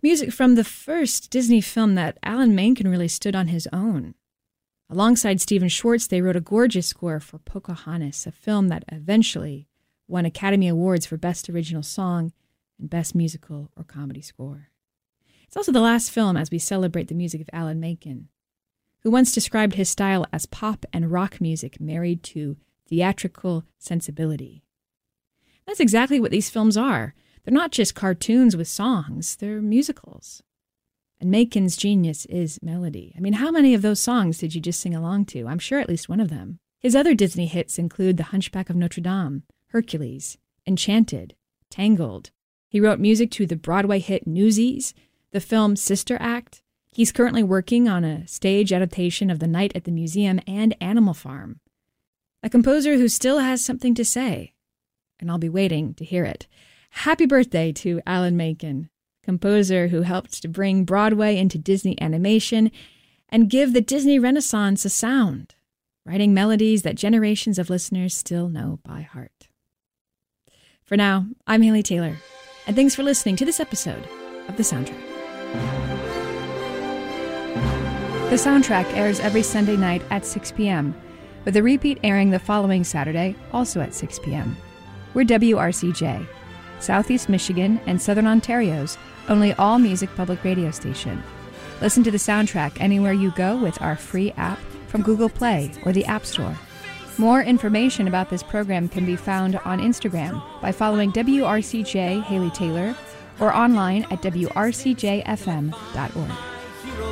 Music from the first Disney film that Alan Menken really stood on his own. Alongside Stephen Schwartz, they wrote a gorgeous score for Pocahontas, a film that eventually won Academy Awards for Best Original Song and Best Musical or Comedy Score. It's also the last film as we celebrate the music of Alan Menken, who once described his style as pop and rock music married to theatrical sensibility. That's exactly what these films are. They're not just cartoons with songs, they're musicals. And Menken's genius is melody. I mean, how many of those songs did you just sing along to? I'm sure at least one of them. His other Disney hits include The Hunchback of Notre Dame, Hercules, Enchanted, Tangled. He wrote music to the Broadway hit Newsies, the film Sister Act. He's currently working on a stage adaptation of The Night at the Museum and Animal Farm. A composer who still has something to say, and I'll be waiting to hear it. Happy birthday to Alan Menken, composer who helped to bring Broadway into Disney animation and give the Disney Renaissance a sound, writing melodies that generations of listeners still know by heart. For now, I'm Haley Taylor, and thanks for listening to this episode of The Soundtrack. The Soundtrack airs every Sunday night at 6 p.m., with a repeat airing the following Saturday, also at 6 p.m. We're WRCJ, Southeast Michigan and Southern Ontario's only all-music public radio station. Listen to The Soundtrack anywhere you go with our free app from Google Play or the App Store. More information about this program can be found on Instagram by following WRCJ Haley Taylor or online at WRCJFM.org.